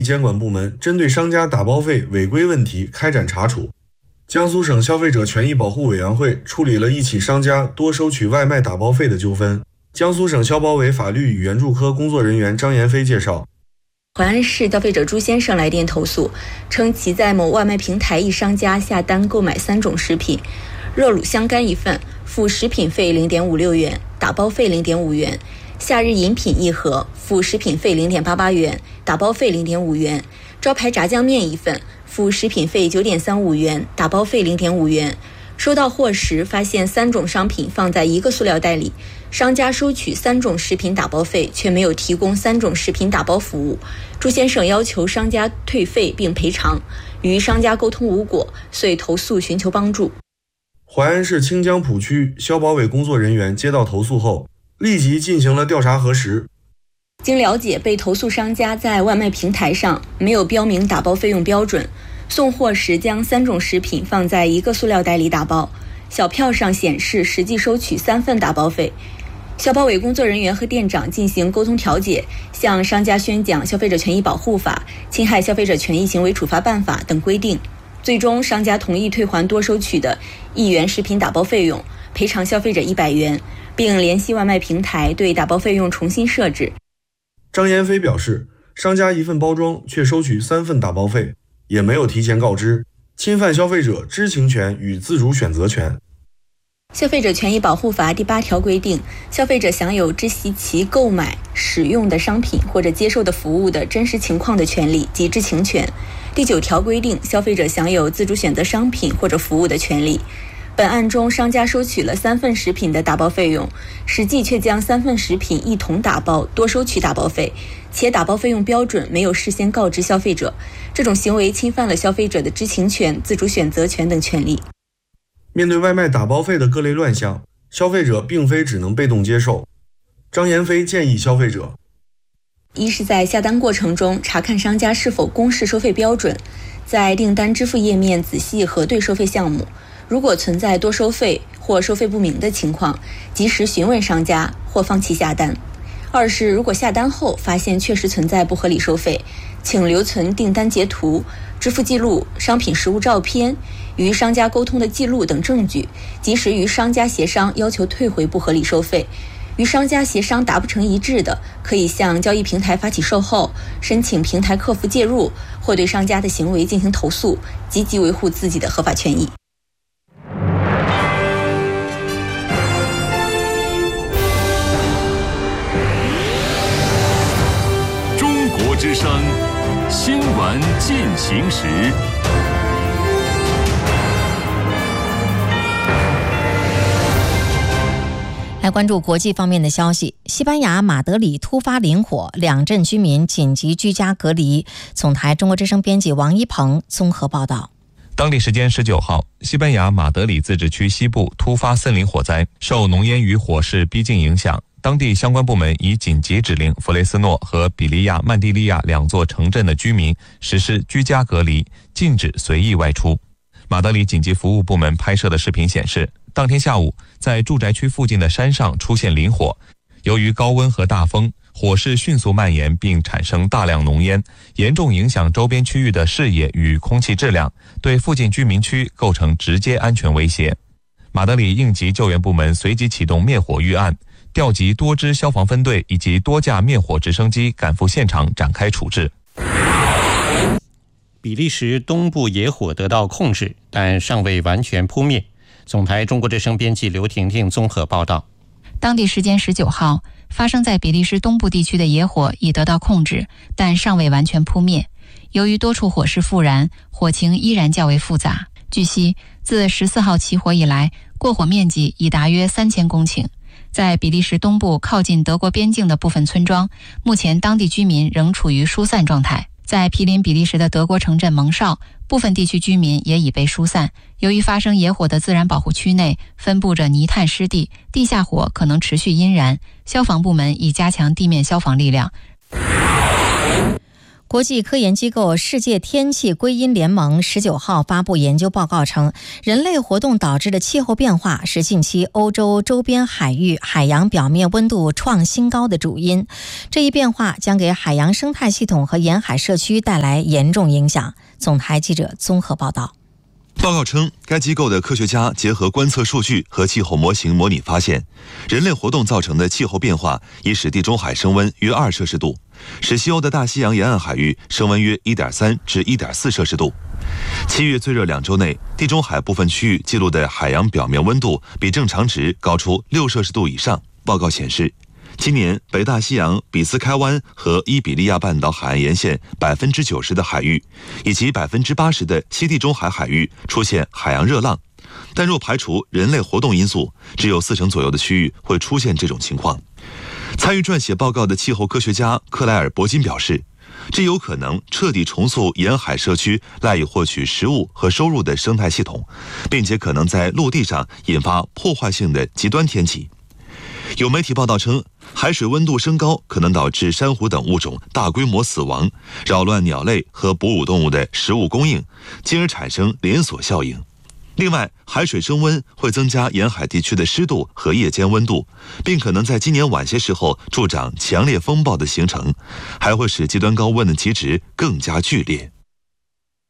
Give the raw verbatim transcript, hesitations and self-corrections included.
监管部门针对商家打包费违规问题开展查处。江苏省消费者权益保护委员会处理了一起商家多收取外卖打包费的纠纷。江苏省消保委法律与援助科工作人员张延飞介绍， 淮安市消费者朱先生来电投诉，称其在某外卖平台一商家下单购买三种食品，热卤香干一份，付食品费 零点五六元，打包费 零点五元；夏日饮品一盒，付食品费 零点八八元，打包费 零点五元；招牌炸酱面一份，付食品费 九点三五元，打包费 零点五元。收到货时发现三种商品放在一个塑料袋里，商家收取三种食品打包费，却没有提供三种食品打包服务。朱先生要求商家退费并赔偿，与商家沟通无果，遂投诉寻求帮助。 淮安市清江浦区消保委工作人员接到投诉后，立即进行了调查核实。 经了解，被投诉商家在外卖平台上没有标明打包费用标准，送货时将三种食品放在一个塑料袋里打包，小票上显示实际收取三份打包费。消保委工作人员和店长进行沟通调解，向商家宣讲《消费者权益保护法》《侵害消费者权益行为处罚办法》等规定。最终，商家同意退还多收取的一元食品打包费用，赔偿消费者一百元，并联系外卖平台对打包费用重新设置。 张延飞表示，商家一份包装却收取三份打包费，也没有提前告知，侵犯消费者知情权与自主选择权。 消费者权益保护法第八条规定，消费者享有知悉其购买、使用的商品或者接受的服务的真实情况的权利及知情权。第九条规定，消费者享有自主选择商品或者服务的权利。本案中，商家收取了三份食品的打包费用，实际却将三份食品一同打包，多收取打包费，且打包费用标准没有事先告知消费者，这种行为侵犯了消费者的知情权、自主选择权等权利。 面对外卖打包费的各类乱象，消费者并非只能被动接受。张延飞建议消费者： 一是在下单过程中查看商家是否公示收费标准，在订单支付页面仔细核对收费项目，如果存在多收费或收费不明的情况，及时询问商家或放弃下单。二是如果下单后发现确实存在不合理收费，请留存订单截图、支付记录、商品实物照片、与商家沟通的记录等证据，及时与商家协商要求退回不合理收费。与商家协商达不成一致的，可以向交易平台发起售后，申请平台客服介入，或对商家的行为进行投诉，积极维护自己的合法权益。 中国之声新闻进行时。 来关注国际方面的消息，西班牙马德里突发林火，两镇居民紧急居家隔离。总台中国之声编辑王一鹏综合报道。 当地时间十九号，西班牙马德里自治区西部突发森林火灾，受浓烟与火势逼近影响，当地相关部门已紧急指令弗雷斯诺和比利亚曼蒂利亚两座城镇的居民实施居家隔离，禁止随意外出。马德里紧急服务部门拍摄的视频显示，当天下午在住宅区附近的山上出现林火，由于高温和大风，火势迅速蔓延并产生大量浓烟，严重影响周边区域的视野与空气质量，对附近居民区构成直接安全威胁。马德里应急救援部门随即启动灭火预案，调集多支消防分队以及多架灭火直升机赶赴现场展开处置。 比利时东部野火得到控制，但尚未完全扑灭。总台中国之声编辑刘婷婷综合报道。 当地时间十九号，发生在比利时东部地区的野火已得到控制，但尚未完全扑灭。由于多处火势复燃，火情依然较为复杂。据悉，自十四号起火以来，过火面积已达约三千公顷。在比利时东部靠近德国边境的部分村庄，目前当地居民仍处于疏散状态。在毗邻比利时的德国城镇蒙绍，部分地区居民也已被疏散。由于发生野火的自然保护区内分布着泥炭湿地，地下火可能持续阴燃，消防部门已加强地面消防力量。 国际科研机构世界天气归因联盟十九号发布研究报告称，人类活动导致的气候变化是近期欧洲周边海域海洋表面温度创新高的主因。这一变化将给海洋生态系统和沿海社区带来严重影响。总台记者综合报道。 报告称，该机构的科学家结合观测数据和气候模型模拟发现，人类活动造成的气候变化已使地中海升温约二摄氏度，使西欧的大西洋沿岸海域升温约 一点三至一点四摄氏度。七月最热两周内，地中海部分区域记录的海洋表面温度比正常值高出六摄氏度以上。报告显示，今年北大西洋比斯开湾和伊比利亚半岛海岸沿线百分之九十的海域，以及百分之八十的西地中海海域出现海洋热浪，但若排除人类活动因素，只有四成左右的区域会出现这种情况。参与撰写报告的气候科学家克莱尔·伯金表示，这有可能彻底重塑沿海社区赖以获取食物和收入的生态系统，并且可能在陆地上引发破坏性的极端天气。有媒体报道称，海水温度升高可能导致珊瑚等物种大规模死亡，扰乱鸟类和哺乳动物的食物供应，进而产生连锁效应。另外，海水升温会增加沿海地区的湿度和夜间温度，并可能在今年晚些时候助长强烈风暴的形成，还会使极端高温的极值更加剧烈。